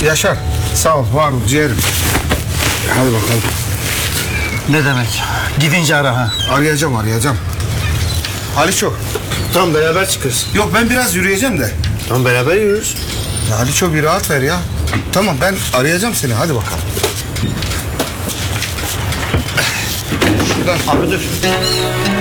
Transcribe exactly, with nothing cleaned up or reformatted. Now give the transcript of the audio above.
Yaşar, sağ ol, var ol, ciğerim. Hadi bakalım. Ne demek? Gidince ara ha. Arayacağım, arayacağım. Haliço. Tamam beraber çıkarız. Yok, ben biraz yürüyeceğim de. Tamam beraber yürürüz. Ya Haliço, bir rahat ver ya. Tamam, ben arayacağım seni, hadi bakalım. Şuradan. Abi dur.